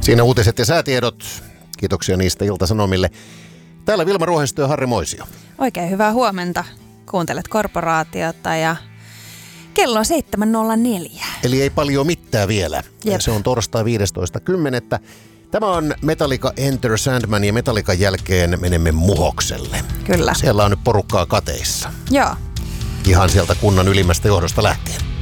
Siinä uutiset ja säätiedot. Kiitoksia niistä Ilta-Sanomille. Täällä Vilma Ruohisto ja Harri Moisio. Oikein hyvää huomenta. Kuuntelet Korporaatiota ja kello on 7.04. Eli ei paljon mitään vielä. Jep. Se on torstai 15.10. Tämä on Metallica Enter Sandman ja Metallican jälkeen menemme Muhokselle. Kyllä. Siellä on nyt porukkaa kateissa. Joo. Ihan sieltä kunnan ylimmästä johdosta lähtien.